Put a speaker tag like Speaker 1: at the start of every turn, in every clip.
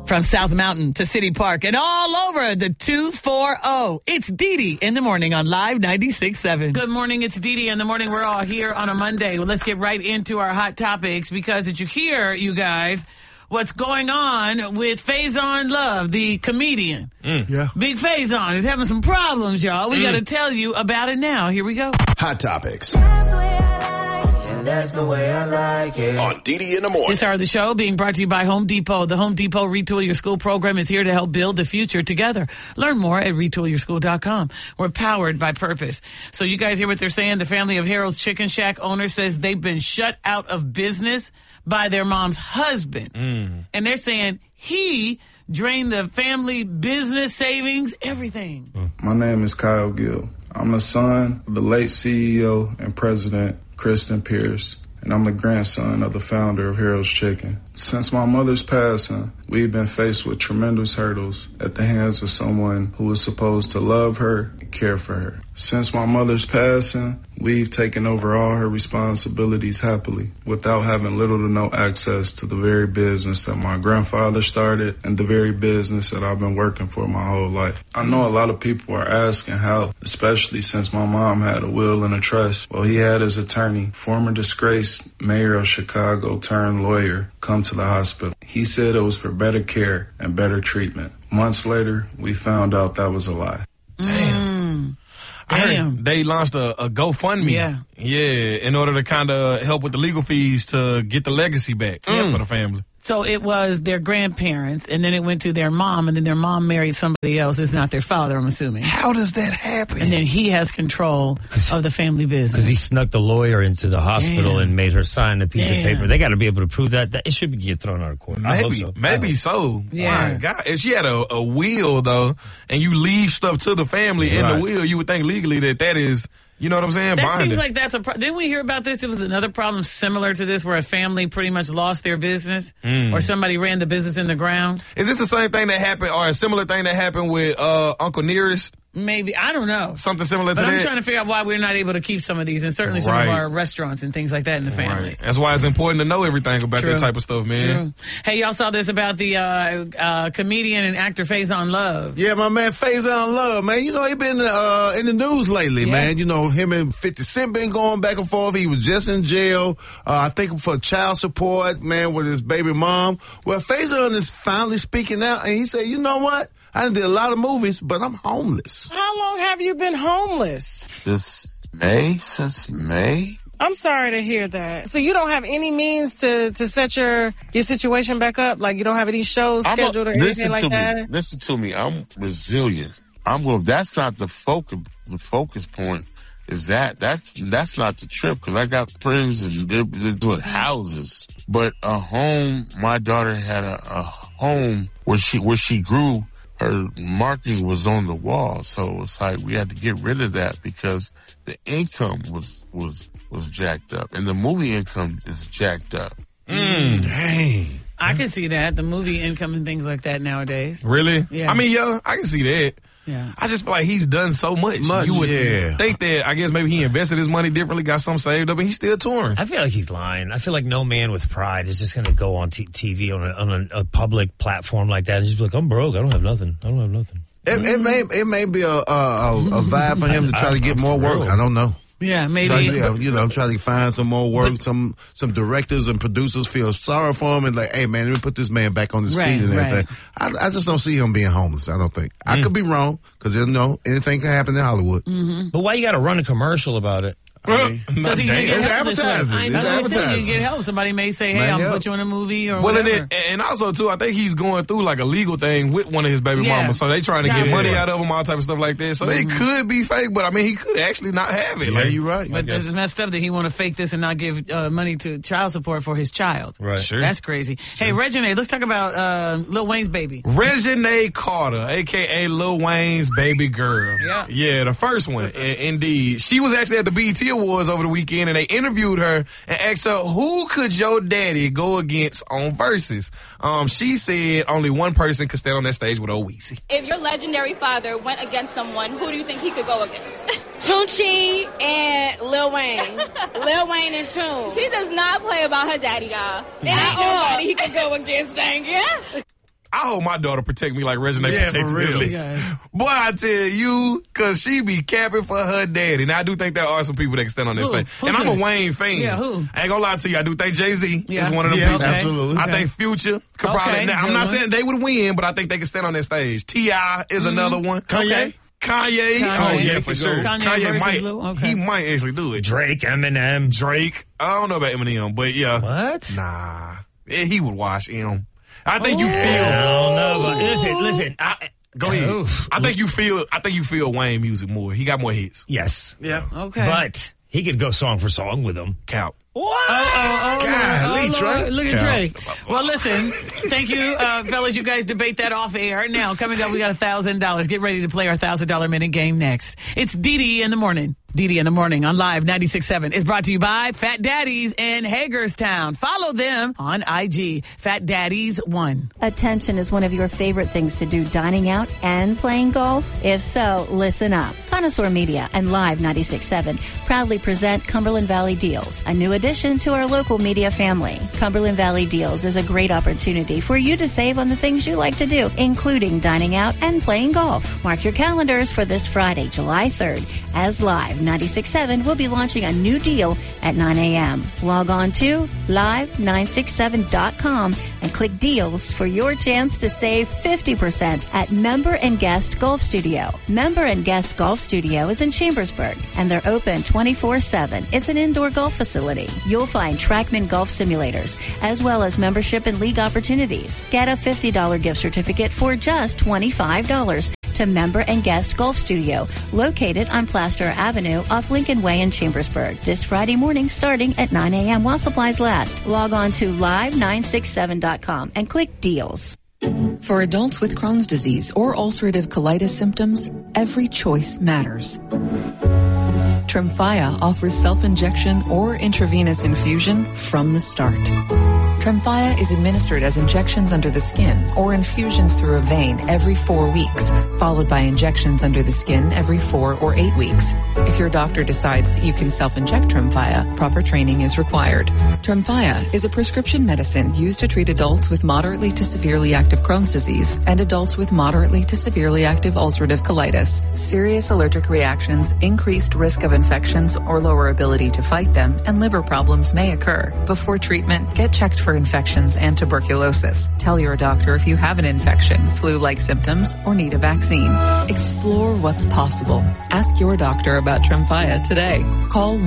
Speaker 1: From South Mountain to City Park and all over the 240. It's Dee Dee in the morning on Live 96.7. Good morning. It's Dee Dee in the morning. We're all here on a Monday. Well, let's get right into our hot topics because did you hear, you guys, what's going on with Faison Love, the comedian?
Speaker 2: Yeah.
Speaker 1: Big Faison is having some problems, y'all. We got to tell you about it now. Here we go.
Speaker 3: Hot Topics.
Speaker 4: That's the way I like it.
Speaker 3: On Dee Dee in the morning.
Speaker 1: This hour of the show being brought to you by Home Depot. The Home Depot Retool Your School program is here to help build the future together. Learn more at retoolyourschool.com. We're powered by purpose. So you guys hear what they're saying? The family of Harold's Chicken Shack owner says they've been shut out of business by their mom's husband. And they're saying he drained the family business savings, everything.
Speaker 5: My name is Kyle Gill. I'm the son of the late CEO and president, Kristen Pierce, and I'm the grandson of the founder of Harold's Chicken. Since my mother's passing, we've been faced with tremendous hurdles at the hands of someone who was supposed to love her and care for her. Since my mother's passing, we've taken over all her responsibilities happily, without having little to no access to the very business that my grandfather started and the very business that I've been working for my whole life. I know a lot of people are asking how, especially since my mom had a will and a trust. Well, he had his attorney, former disgraced mayor of Chicago turned lawyer, come to the hospital. He said it was for better care and better treatment. Months later, we found out that was a lie.
Speaker 2: Damn. I heard they launched a GoFundMe. Yeah, in order to kind of help with the legal fees to get the legacy back for the family.
Speaker 1: So it was their grandparents, and then it went to their mom, and then their mom married somebody else. It's not their father, I'm assuming.
Speaker 2: How does that happen?
Speaker 1: And then he has control of the family business.
Speaker 6: Because he snuck the lawyer into the hospital and made her sign a piece of paper. They got to be able to prove that. It should get thrown out of court.
Speaker 2: Maybe so.
Speaker 1: Yeah.
Speaker 2: My God. If she had a will, though, and you leave stuff to the family in the will, you would think legally that is... You know what I'm saying?
Speaker 1: That seems like that's a problem. Didn't we hear about this? There was another problem similar to this where a family pretty much lost their business or somebody ran the business in the ground.
Speaker 2: Is this the same thing that happened or a similar thing that happened with Uncle Nearest?
Speaker 1: Maybe. I don't know.
Speaker 2: Something similar to that?
Speaker 1: I'm trying to figure out why we're not able to keep some of these and certainly some of our restaurants and things like that in the family.
Speaker 2: Right. That's why it's important to know everything about that type of stuff, man.
Speaker 1: True. Hey, y'all saw this about the comedian and actor Faison Love.
Speaker 7: Yeah, my man Faison Love, man. You know, he been in the news lately, man. You know, him and 50 Cent been going back and forth. He was just in jail, I think for child support, man, with his baby mom. Well, Faison is finally speaking out, and he said, you know what? I did a lot of movies, but I'm homeless.
Speaker 8: How long have you been homeless?
Speaker 9: Since May.
Speaker 8: I'm sorry to hear that. So you don't have any means to set your situation back up? Like you don't have any shows scheduled or anything like that?
Speaker 9: Listen to me. I'm resilient. That's not the focus point. Is that's not the trip, because I got friends and they're doing houses. But a home, my daughter had a home where she grew. Her marking was on the wall, so it's like we had to get rid of that because the income was jacked up, and the movie income is jacked up.
Speaker 7: Dang.
Speaker 1: I can see that, the movie income and things like that nowadays.
Speaker 2: Really?
Speaker 1: Yeah.
Speaker 2: I mean, I can see that.
Speaker 1: Yeah.
Speaker 2: I just feel like he's done so much. You would think that, I guess maybe he invested his money differently, got some saved up, and he's still touring.
Speaker 6: I feel like he's lying. I feel like no man with pride is just going to go on TV on a public platform like that and just be like, I'm broke. I don't have nothing.
Speaker 7: It may be a vibe for him to try to get more work. I don't know.
Speaker 1: Yeah, maybe.
Speaker 7: Try to find some more work. Some directors and producers feel sorry for him and like, hey, man, let me put this man back on his feet and everything. I just don't see him being homeless. I don't think. I could be wrong because, anything can happen in Hollywood.
Speaker 6: But why you got to run a commercial about it?
Speaker 1: Because he can get help this way.
Speaker 7: It's advertisement.
Speaker 1: You get help. Somebody may say, hey, I'll put you in a movie or whatever.
Speaker 2: And also, too, I think he's going through like a legal thing with one of his baby mamas. So they trying to get money out of him, all type of stuff like that. So it could be fake, but I mean, he could actually not have it.
Speaker 7: Yeah, you're right.
Speaker 1: But it's messed up that he want to fake this and not give money to child support for his child.
Speaker 6: Right.
Speaker 2: Sure.
Speaker 1: That's crazy. Hey, Reginae, let's talk about Lil Wayne's baby.
Speaker 2: Reginae Carter, a.k.a. Lil Wayne's baby girl. Yeah, the first one, indeed. She was actually at the BET Awards over the weekend, and they interviewed her and asked her, who could your daddy go against on Versus? She said only one person could stand on that stage with Old Weezy.
Speaker 10: If your legendary father went against someone, who do you think he could go against?
Speaker 11: Tunechi and Lil Wayne. Lil Wayne and Tune.
Speaker 10: She does not play about her daddy, y'all.
Speaker 11: Ain't nobody he could go against, dang yeah.
Speaker 2: I hope my daughter protect me like Reginae protected
Speaker 7: for real.
Speaker 2: Elise. Boy, I tell you, because she be capping for her daddy. Now, I do think there are some people that can stand on this stage. And I'm a Wayne fan.
Speaker 1: Yeah, who?
Speaker 2: I ain't gonna lie to you. I do think Jay-Z is one of them
Speaker 7: Yes,
Speaker 2: people.
Speaker 7: absolutely.
Speaker 2: I think Future could probably. Now, I'm not saying they would win, but I think they can stand on that stage. T.I. is another one.
Speaker 7: Kanye?
Speaker 2: Kanye. Oh, yeah, for sure.
Speaker 1: Kanye
Speaker 2: might.
Speaker 1: Lil? Okay.
Speaker 2: He might actually do it.
Speaker 6: Drake, Eminem.
Speaker 2: Drake. I don't know about Eminem, but yeah.
Speaker 6: What?
Speaker 2: Nah. Yeah, he would watch him. I think you feel.
Speaker 6: I don't know, but listen.
Speaker 2: Go ahead. I think you feel Wayne music more. He got more hits.
Speaker 6: Yes.
Speaker 7: Yeah.
Speaker 1: Okay.
Speaker 6: But he could go song for song with them.
Speaker 2: Cap.
Speaker 1: What?
Speaker 7: Golly, Trey.
Speaker 1: Look at Trey. Well, listen, thank you, fellas. You guys debate that off air. Now, coming up, we got $1,000. Get ready to play our $1,000 minute game next. It's Dee in the morning. Dee in the morning on Live 96.7 is brought to you by Fat Daddies in Hagerstown. Follow them on IG, Fat Daddies 1.
Speaker 12: Attention is one of your favorite things to do, dining out and playing golf? If so, listen up. Connoisseur Media and Live 96.7 proudly present Cumberland Valley Deals, a new addition to our local media family. Cumberland Valley Deals is a great opportunity for you to save on the things you like to do, including dining out and playing golf. Mark your calendars for this Friday, July 3rd, as Live 96.7 will be launching a new deal at 9 a.m. Log on to live967.com and click deals for your chance to save 50% at Member and Guest Golf Studio. Member and Guest Golf Studio is in Chambersburg, and they're open 24/7. It's an indoor golf facility. You'll find TrackMan golf simulators, as well as membership and league opportunities. Get a $50 gift certificate for just $25 to Member and Guest Golf Studio, located on Plaster Avenue off Lincoln Way in Chambersburg. This Friday morning starting at 9 a.m. while supplies last. Log on to live967.com and click deals.
Speaker 13: For adults with Crohn's disease or ulcerative colitis symptoms, every choice matters. Tremfya offers self-injection or intravenous infusion from the start. Tremfya is administered as injections under the skin or infusions through a vein every 4 weeks, followed by injections under the skin every 4 or 8 weeks. If your doctor decides that you can self-inject Tremfya, proper training is required. Tremfya is a prescription medicine used to treat adults with moderately to severely active Crohn's disease and adults with moderately to severely active ulcerative colitis. Serious allergic reactions, increased risk of infections or lower ability to fight them, and liver problems may occur. Before treatment, get checked for infections and tuberculosis. Tell your doctor if you have an infection, flu-like symptoms, or need a vaccine. Explore what's possible. Ask your doctor about Tremfya today. Call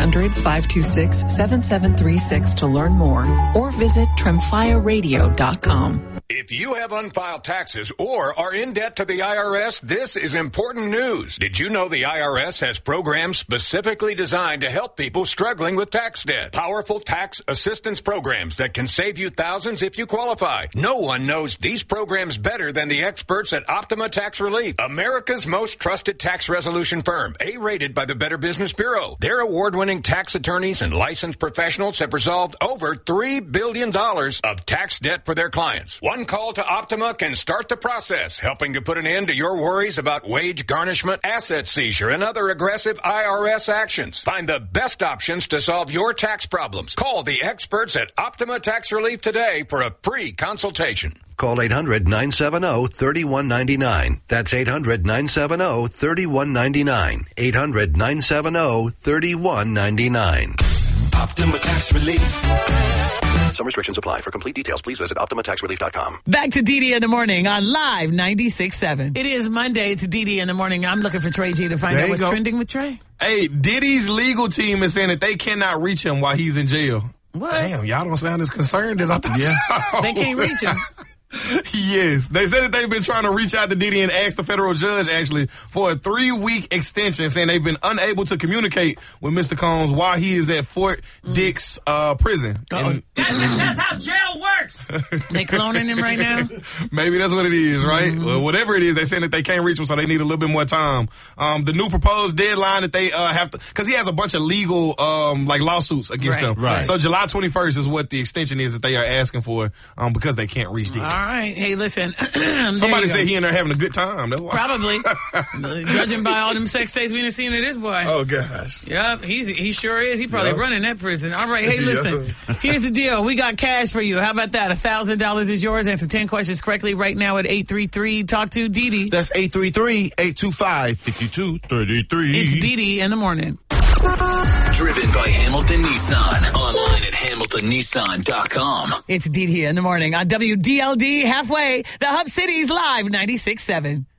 Speaker 13: 1-800-526-7736 to learn more, or visit TremfyaRadio.com.
Speaker 14: If you have unfiled taxes or are in debt to the IRS, this is important news. Did you know the IRS has programs specifically designed to help people struggling with tax debt? Powerful tax assistance programs that can save you thousands if you qualify. No one knows these programs better than the experts at Optima Tax Relief, America's most trusted tax resolution firm, A-rated by the Better Business Bureau. Their award-winning tax attorneys and licensed professionals have resolved over $3 billion of tax debt for their clients. One call to Optima can start the process, helping to put an end to your worries about wage garnishment, asset seizure, and other aggressive IRS actions. Find the best options to solve your tax problems. Call the experts at Optima Tax Relief today for a free consultation.
Speaker 3: Call 800-970-3199. That's 800-970-3199. 800-970-3199.
Speaker 4: Optima Tax Relief.
Speaker 3: Some restrictions apply. For complete details, please visit OptimaTaxRelief.com.
Speaker 1: Back to Dee in the morning on Live 96.7. It is Monday. It's Dee in the morning. I'm looking for Trey G to find out what's trending with Trey.
Speaker 2: Hey, Diddy's legal team is saying that they cannot reach him while he's in jail.
Speaker 1: What?
Speaker 2: Damn, y'all don't sound as concerned as I thought.
Speaker 1: Yeah. They can't reach him.
Speaker 2: Yes. They said that they've been trying to reach out to Diddy and ask the federal judge, actually, for a 3-week extension, saying they've been unable to communicate with Mr. Combs while he is at Fort Dix prison.
Speaker 6: That's how jail works.
Speaker 1: They cloning him right now?
Speaker 2: Maybe that's what it is, right? Mm-hmm. Well, whatever it is, they're saying that they can't reach him, so they need a little bit more time. The new proposed deadline that they have to, because he has a bunch of legal like lawsuits against them.
Speaker 7: Right.
Speaker 2: So July 21st is what the extension is that they are asking for because they can't reach Diddy.
Speaker 1: All right. Hey, listen.
Speaker 2: Somebody said he in there having a good time. That's why.
Speaker 1: Probably. Judging by all them sex tapes we done seen of this boy.
Speaker 2: Oh, gosh.
Speaker 1: Yep. He sure is. He probably running that prison. All right. Hey, listen. Here's the deal. We got cash for you. How about that? that. $1,000 is yours. Answer 10 questions correctly right now at 833. Talk to Dee Dee.
Speaker 7: That's 833-825-5233.
Speaker 1: It's Dee Dee in the morning.
Speaker 15: Driven by Hamilton Nissan. Online at HamiltonNissan.com.
Speaker 1: It's Dee Dee in the morning on WDLD halfway. The Hub City's live 96.7.